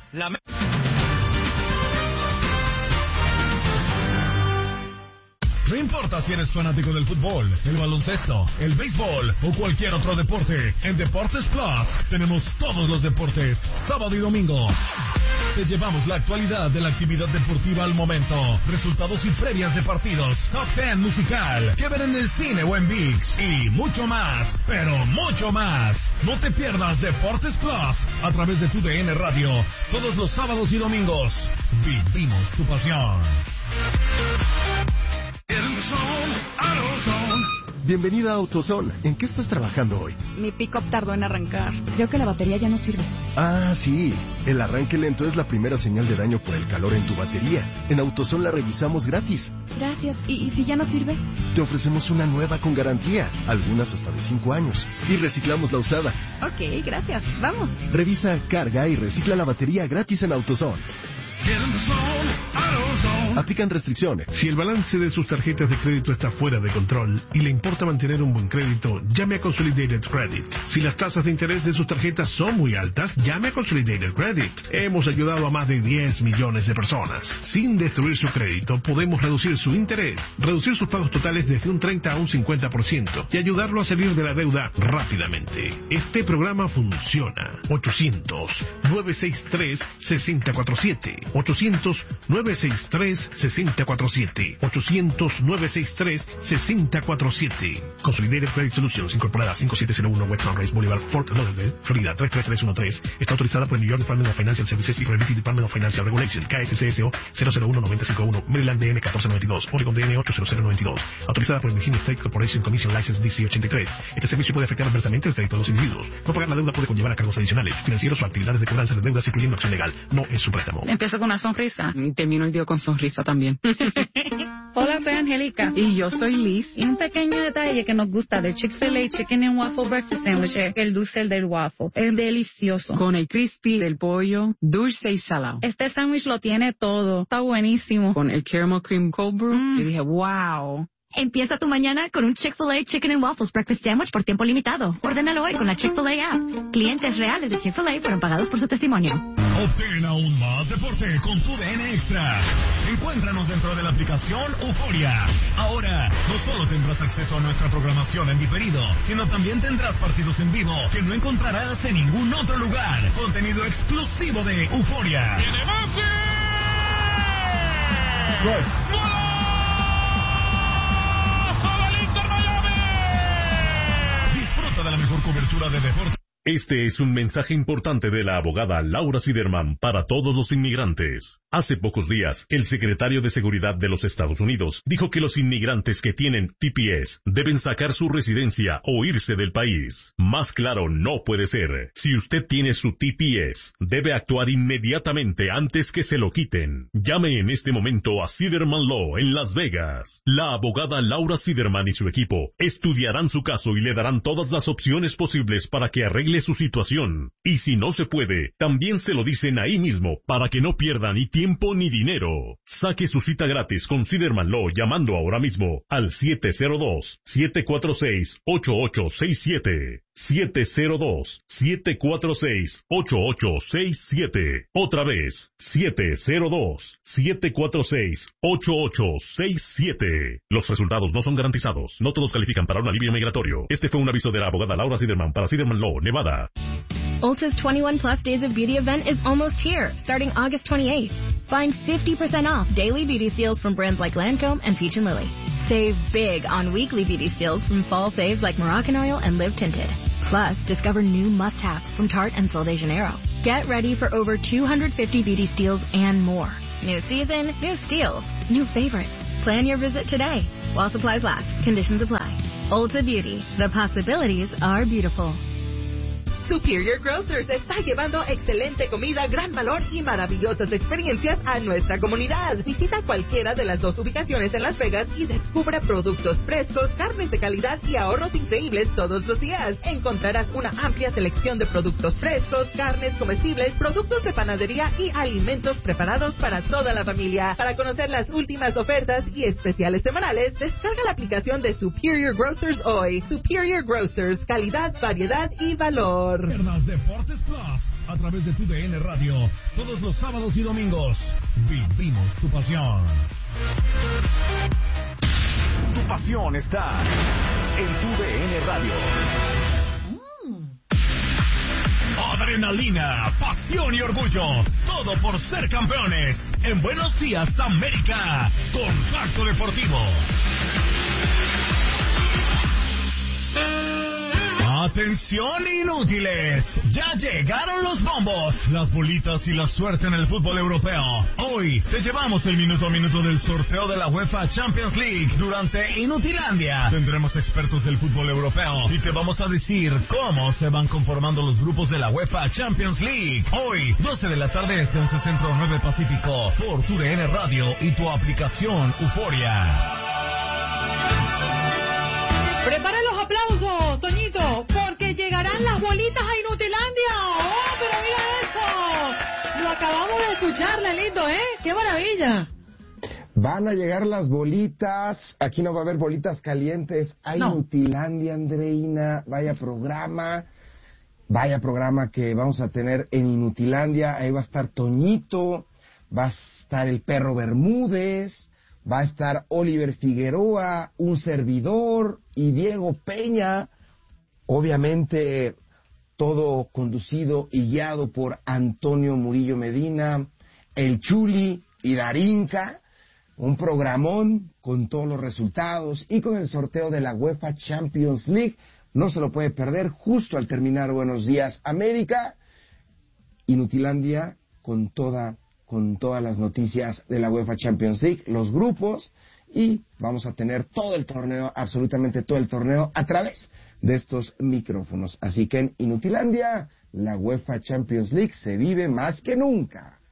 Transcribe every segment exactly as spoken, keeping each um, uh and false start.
La... No importa si eres fanático del fútbol, el baloncesto, el béisbol o cualquier otro deporte, en Deportes Plus tenemos todos los deportes, sábado y domingo. Te llevamos la actualidad de la actividad deportiva al momento, resultados y previas de partidos, top diez musical, que ver en el cine o en ViX y mucho más, pero mucho más. No te pierdas Deportes Plus a través de tu D N Radio, todos los sábados y domingos. Vivimos tu pasión. Bienvenida a AutoZone. ¿En qué estás trabajando hoy? Mi pick-up tardó en arrancar. Creo que la batería ya no sirve. Ah, sí. El arranque lento es la primera señal de daño por el calor en tu batería. En AutoZone la revisamos gratis. Gracias. ¿Y, y si ya no sirve? Te ofrecemos una nueva con garantía, algunas hasta de cinco años. Y reciclamos la usada. Ok, gracias. Vamos. Revisa, carga y recicla la batería gratis en AutoZone. Aplican restricciones. Si el balance de sus tarjetas de crédito está fuera de control y le importa mantener un buen crédito, llame a Consolidated Credit. Si las tasas de interés de sus tarjetas son muy altas, llame a Consolidated Credit. Hemos ayudado a más de diez millones de personas. Sin destruir su crédito, podemos reducir su interés, reducir sus pagos totales desde un treinta a un cincuenta por ciento y ayudarlo a salir de la deuda rápidamente. Este programa funciona. ochocientos, nueve seis tres, seis cero cuatro siete. ochocientos, nueve seis tres, seis cero cuatro siete. ochocientos, nueve seis tres, seis cero cuatro siete. Consolidated Credit Solutions, incorporada cinco siete cero uno West Sunrise Boulevard, Fort Lauderdale, Florida tres tres tres uno tres. Está autorizada por el New York Department of Financial Services y por el Department of Financial Regulation, K S C S O cero cero uno nueve cinco uno, Maryland D M catorce noventa y dos, Oregon D M ocho cero cero noventa y dos. Autorizada por el Virginia State Corporation Commission License D C ochenta y tres. Este servicio puede afectar adversamente el crédito de los individuos. No pagar la deuda puede conllevar a cargos adicionales, financieros o actividades de cobranza de deudas, incluyendo acción legal. No es su préstamo. Empiezo con una sonrisa y termino el día con sonrisa también. Hola, soy Angélica y yo soy Liz. Y un pequeño detalle que nos gusta del Chick-fil-A Chicken and Waffle Breakfast Sandwich es el dulce del waffle. Es delicioso. Con el crispy del pollo, dulce y salado. Este sándwich lo tiene todo. Está buenísimo. Con el caramel cream cold brew, mm. yo dije, wow. Empieza tu mañana con un Chick-fil-A Chicken and Waffles Breakfast Sandwich por tiempo limitado. Ordénalo hoy con la Chick-fil-A app. Clientes reales de Chick-fil-A fueron pagados por su testimonio. Obtén aún más deporte con tu D N Extra. Encuéntranos dentro de la aplicación Euforia. Ahora, no solo tendrás acceso a nuestra programación en diferido, sino también tendrás partidos en vivo que no encontrarás en ningún otro lugar. Contenido exclusivo de Euforia. ¡Tiene base! ¡Gol! Disfruta de la mejor cobertura de deporte. Este es un mensaje importante de la abogada Laura Siderman para todos los inmigrantes. Hace pocos días, el secretario de Seguridad de los Estados Unidos dijo que los inmigrantes que tienen T P S deben sacar su residencia o irse del país. Más claro no puede ser. Si usted tiene su T P S, debe actuar inmediatamente antes que se lo quiten. Llame en este momento a Siderman Law en Las Vegas. La abogada Laura Siderman y su equipo estudiarán su caso y le darán todas las opciones posibles para que arregle su situación. Y si no se puede, también se lo dicen ahí mismo para que no pierda ni tiempo ni dinero. Saque su cita gratis con Siderman Law llamando ahora mismo al siete cero dos, siete cuatro seis, ocho ocho seis siete. siete cero dos, siete cuatro seis, ocho ocho seis siete. Otra vez, siete cero dos, siete cuatro seis, ocho ocho seis siete. Los resultados no son garantizados. No todos califican para un alivio migratorio. Este fue un aviso de la abogada Laura Siderman para Siderman Law, Nevada. Ulta's twenty-one plus Days of Beauty event is almost here, starting August twenty-eighth. Find fifty percent off daily beauty steals from brands like Lancome and Peach and Lily. Save big on weekly beauty steals from fall faves like Moroccan Oil and Live Tinted. Plus, discover new must-haves from Tarte and Sol de Janeiro. Get ready for over two hundred fifty beauty steals and more. New season, new steals, new favorites. Plan your visit today while supplies last. Conditions apply. Ulta Beauty. The possibilities are beautiful. Superior Grocers está llevando excelente comida, gran valor y maravillosas experiencias a nuestra comunidad. Visita cualquiera de las dos ubicaciones en Las Vegas y descubre productos frescos, carnes de calidad y ahorros increíbles todos los días. Encontrarás una amplia selección de productos frescos, carnes comestibles, productos de panadería y alimentos preparados para toda la familia. Para conocer las últimas ofertas y especiales semanales, descarga la aplicación de Superior Grocers hoy. Superior Grocers, calidad, variedad y valor. Deportes Plus a través de tu D N Radio, todos los sábados y domingos. Vivimos tu pasión. Tu pasión está en tu D N Radio. Adrenalina, pasión y orgullo, todo por ser campeones. En Buenos Días, América, Contacto Deportivo. Atención inútiles, ya llegaron los bombos, las bolitas y la suerte en el fútbol europeo. Hoy te llevamos el minuto a minuto del sorteo de la UEFA Champions League durante Inutilandia. Tendremos expertos del fútbol europeo y te vamos a decir cómo se van conformando los grupos de la UEFA Champions League. Hoy, doce de la tarde, este once Centro, nueve Pacífico, por tu D N Radio y tu aplicación Euforia. Prepara los aplausos, Toñito, porque llegarán las bolitas a Inutilandia. ¡Oh, pero mira eso! Lo acabamos de escuchar, Lalito, ¿eh? ¡Qué maravilla! Van a llegar las bolitas. Aquí no va a haber bolitas calientes. Hay no. Inutilandia, Andreina. Vaya programa. Vaya programa que vamos a tener en Inutilandia. Ahí va a estar Toñito. Va a estar el Perro Bermúdez. Va a estar Oliver Figueroa, un servidor, y Diego Peña. Obviamente, todo conducido y guiado por Antonio Murillo Medina, el Chuli y Darinka. Un programón con todos los resultados y con el sorteo de la UEFA Champions League. No se lo puede perder justo al terminar Buenos Días América. Inutilandia con toda... con todas las noticias de la UEFA Champions League, los grupos, y vamos a tener todo el torneo, absolutamente todo el torneo, a través de estos micrófonos. Así que en Inutilandia, la UEFA Champions League se vive más que nunca.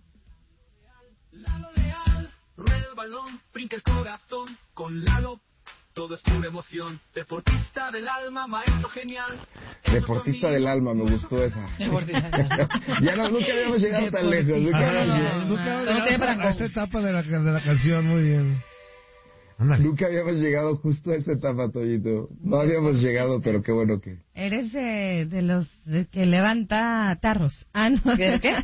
Lalo Leal, rueda el balón, brinca el corazón, con Lalo todo es pura emoción. Deportista del alma, maestro genial. Deportista del alma, me gustó esa. Ya no, nunca habíamos llegado tan lejos. Nunca habíamos llegado, nunca habíamos llegado a esa etapa de la, de la canción, muy bien. Andale. Nunca habíamos llegado justo a esa etapa, Toñito. No habíamos llegado, pero qué bueno que... Eres eh, de los de que levanta tarros. Ah, no. ¿Qué? ¿Qué?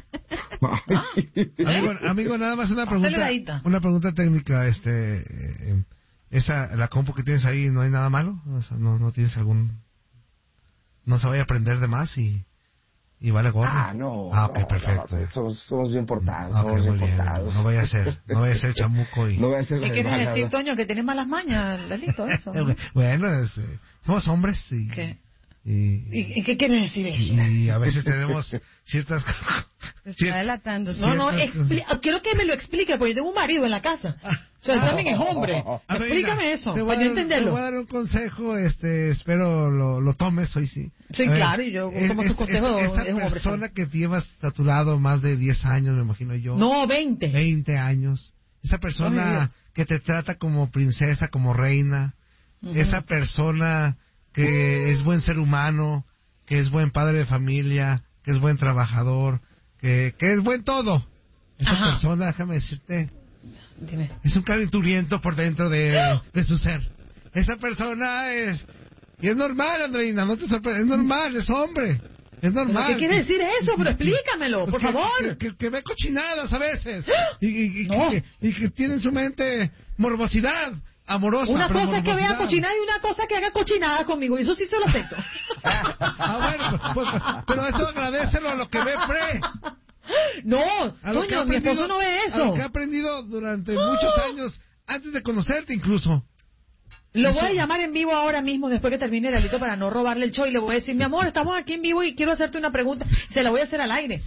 amigo, amigo, nada más una pregunta. Una pregunta técnica, este... Eh, Esa, la compu que tienes ahí, ¿no hay nada malo? O sea, no, no tienes algún... No se vaya a aprender de más y... Y vale gorro. Ah, no. Ah, ok, no, perfecto. No, somos, somos bien portados, okay, somos bien bien. portados. No vaya a ser, no vaya a ser chamuco y... No vaya a ser... ¿Qué quieres decir, ¿no? Toño? Que tienes malas mañas, Lalito, eso. ¿No? Bueno, es, eh, somos hombres y... ¿Qué? Y, ¿Y, ¿Y qué quieres decir eso? Y, y a veces tenemos ciertas... Te está delatando. No, no, expli- quiero que me lo explique, porque yo tengo un marido en la casa. O sea, él también es hombre. Explícame eso, para yo entenderlo. Te voy a dar un consejo, este, espero lo, lo tomes hoy sí. Sí, a claro, ver, y yo tomo tus consejos. Esta, esta persona que llevas a tu lado más de diez años, me imagino yo. No, veinte. veinte años. Esa persona Ay, que te trata como princesa, como reina. Uh-huh. Esa persona que uh-huh. es buen ser humano, que es buen padre de familia, que es buen trabajador, que, que es buen todo. Esa Ajá. persona, déjame decirte, Dime. es un calenturiento por dentro de, de su ser. Esa persona es... Y es normal, Andreina, no te sorprendes, es normal, es hombre. Es normal. ¿Qué quiere decir eso? Pero explícamelo, por que, favor. Que, que, que ve cochinadas a veces. Y, y, y, no. que, y que tiene en su mente morbosidad amorosa. Una cosa morbosidad. es que vea cochinada y una cosa es que haga cochinada conmigo. Y eso sí se lo acepto. Ah, bueno, pues, pues, pero eso agradecelo a lo que ve Fre. No, Toño, mi esposo no ve eso. A lo que ha aprendido durante muchos años, antes de conocerte incluso. Lo eso. voy a llamar en vivo ahora mismo, después que termine el alito, para no robarle el show. Y le voy a decir, mi amor, estamos aquí en vivo y quiero hacerte una pregunta. Se la voy a hacer al aire.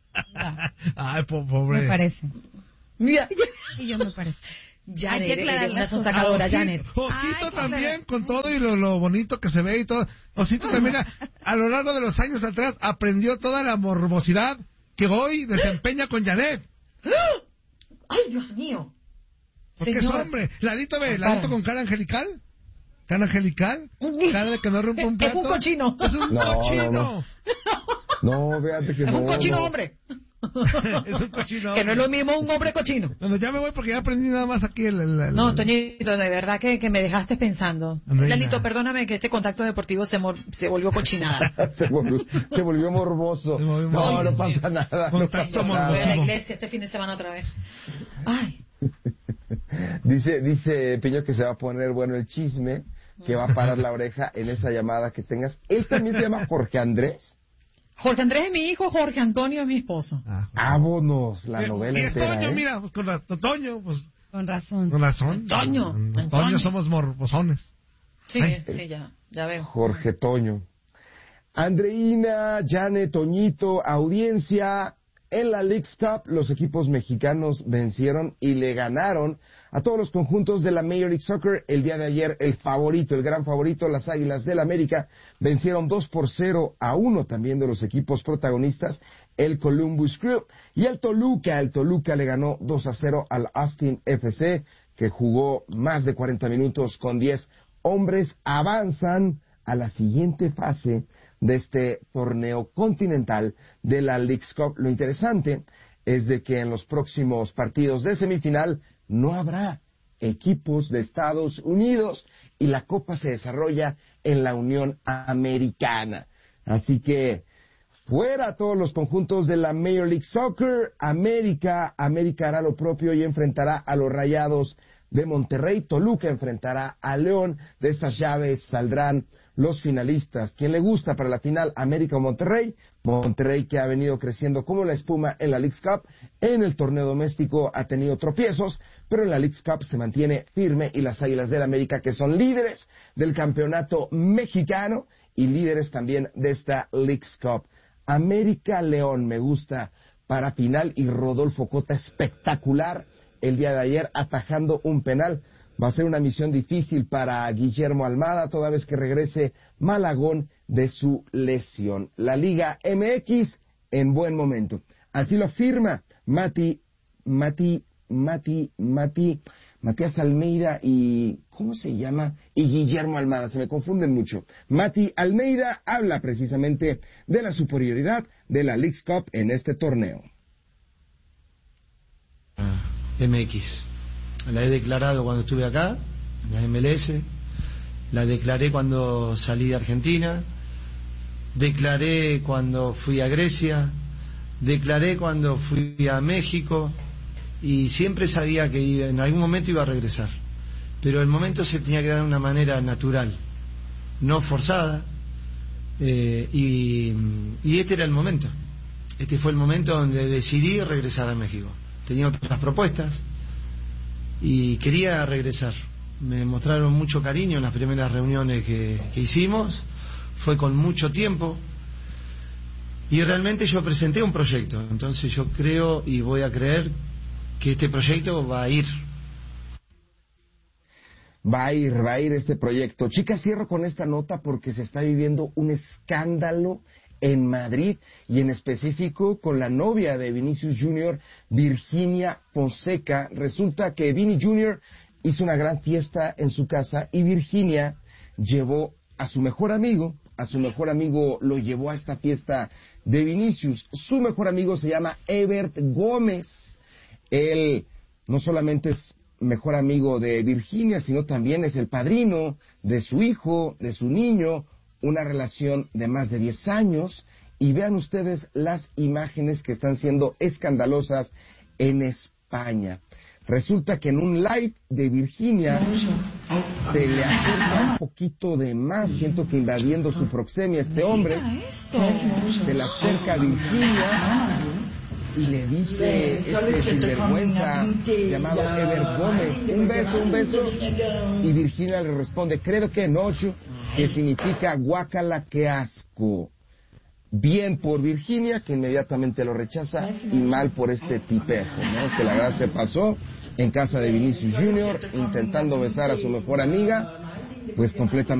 Ay, pobre. Me parece. Mira. Y yo me parece. Janet, hay que aclarar una sacadora, Janet. Osito Ay, también, con todo y lo, lo bonito que se ve y todo. Osito también, a, a lo largo de los años atrás, aprendió toda la morbosidad que hoy desempeña con Janet. ¡Ay, Dios mío! Porque Señor. Es hombre. Lalito ve, Lalito con cara angelical. Cara angelical. Cara de que no rompe un plato. Es un cochino. Es un no, cochino. No, no. no, fíjate que es no. Es un cochino no. hombre. Es un cochino. Que no es lo mismo un hombre cochino. No, ya me voy porque ya aprendí nada más aquí el... el, el no, Toñito, de verdad que, que me dejaste pensando. Andreina. Lalito, perdóname que este contacto deportivo se, mor se volvió cochinada. se, volvió, se volvió morboso. Se volvió morboso. No, no pasa nada. No pasa nada. Voy a la iglesia este fin de semana otra vez. Ay. Dice, dice Piño que se va a poner bueno el chisme, que va a parar la oreja en esa llamada que tengas. ¿Él también se llama Jorge Andrés? Jorge Andrés es mi hijo, Jorge Antonio es mi esposo. Ah, vámonos, la novela y entera, Toño, ¿eh? mira, pues con la, Toño, pues... Con razón. Con razón. Toño. Los Toño somos morbosones. Sí, Ay, sí, ya, ya veo. Jorge Toño. Andreina, Yane, Toñito, audiencia... En la Leagues Cup, los equipos mexicanos vencieron y le ganaron a todos los conjuntos de la Major League Soccer. El día de ayer, el favorito, el gran favorito, las Águilas del América, vencieron dos por cero a uno también de los equipos protagonistas, el Columbus Crew. Y el Toluca, el Toluca le ganó dos a cero al Austin F C, que jugó más de cuarenta minutos con diez hombres. Avanzan a la siguiente fase de este torneo continental de la Leagues Cup. Lo interesante es de que en los próximos partidos de semifinal no habrá equipos de Estados Unidos y la Copa se desarrolla en la Unión Americana. Así que fuera todos los conjuntos de la Major League Soccer. América, América hará lo propio y enfrentará a los Rayados de Monterrey. Toluca enfrentará a León. De estas llaves saldrán los finalistas. ¿Quién le gusta para la final, América o Monterrey? Monterrey, que ha venido creciendo como la espuma en la Leagues Cup. En el torneo doméstico ha tenido tropiezos, pero en la Leagues Cup se mantiene firme, y las Águilas del América, que son líderes del campeonato mexicano y líderes también de esta Leagues Cup. América León me gusta para final, y Rodolfo Cota espectacular el día de ayer atajando un penal. Va a ser una misión difícil para Guillermo Almada, toda vez que regrese Malagón de su lesión. La Liga M X en buen momento. Así lo afirma Mati, Mati, Mati, Mati, Matías Almeida y, ¿cómo se llama? Y Guillermo Almada, se me confunden mucho. Mati Almeida habla precisamente de la superioridad de la Leagues Cup en este torneo. M X. La he declarado cuando estuve acá, en la M L S, la declaré cuando salí de Argentina, declaré cuando fui a Grecia, declaré cuando fui a México, y siempre sabía que iba, en algún momento iba a regresar. Pero el momento se tenía que dar de una manera natural, no forzada, eh, y, y este era el momento. Este fue el momento donde decidí regresar a México. Tenía otras propuestas y quería regresar. Me mostraron mucho cariño en las primeras reuniones que, que hicimos, fue con mucho tiempo, y realmente yo presenté un proyecto. Entonces yo creo y voy a creer que este proyecto va a ir. Va a ir, va a ir este proyecto. Chicas, cierro con esta nota porque se está viviendo un escándalo en Madrid, y en específico con la novia de Vinicius Junior, Virginia Fonseca. Resulta que Vini Junior hizo una gran fiesta en su casa, y Virginia llevó a su mejor amigo, a su mejor amigo lo llevó a esta fiesta de Vinicius. Su mejor amigo se llama Ebert Gómez. Él no solamente es mejor amigo de Virginia, sino también es el padrino de su hijo, de su niño, una relación de más de diez años, y vean ustedes las imágenes que están siendo escandalosas en España. Resulta que en un live de Virginia se le acerca un poquito de más, siento que invadiendo su proxemia este hombre, se le acerca a Virginia y le dice este sinvergüenza llamado Ever Gómez, un beso, un beso, y Virginia le responde, creo que nocho, que significa guácala, que asco. Bien por Virginia, que inmediatamente lo rechaza, y mal por este tipejo, ¿no? Que la verdad se pasó en casa de Vinicius Junior intentando besar a su mejor amiga, pues completamente